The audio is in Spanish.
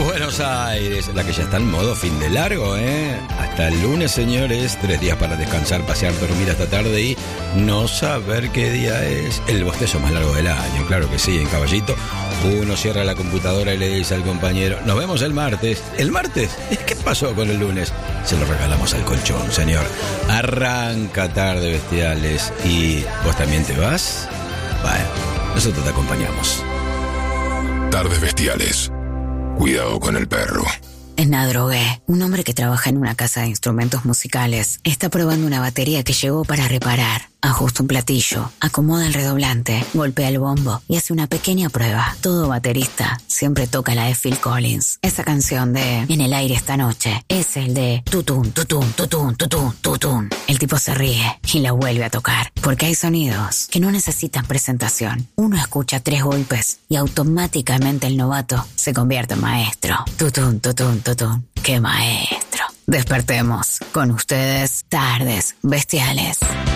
Buenos Aires, la que ya está en modo fin de largo, ¿eh? Hasta el lunes, señores, 3 días para descansar, pasear, dormir hasta tarde y no saber qué día es. El bostezo más largo del año, claro que sí, en Caballito. Uno cierra la computadora y le dice al compañero, nos vemos el martes. ¿El martes? ¿Qué pasó con el lunes? Se lo regalamos al colchón, señor. Arranca Tarde Bestiales. ¿Y vos también te vas? Bueno, nosotros te acompañamos. Tardes Bestiales. Cuidado con el perro. En Adrogué, un hombre que trabaja en una casa de instrumentos musicales está probando una batería que llegó para reparar. Ajusta un platillo, acomoda el redoblante, golpea el bombo y hace una pequeña prueba. Todo baterista siempre toca la de Phil Collins. Esa canción de En el aire esta noche es el de tutun, tutun, tutun, tutun, tutun. El tipo se ríe y la vuelve a tocar, porque hay sonidos que no necesitan presentación. Uno escucha 3 golpes y automáticamente el novato se convierte en maestro. Tutun, tutun, tutun. ¡Qué maestro! Despertemos con ustedes, Tardes Bestiales.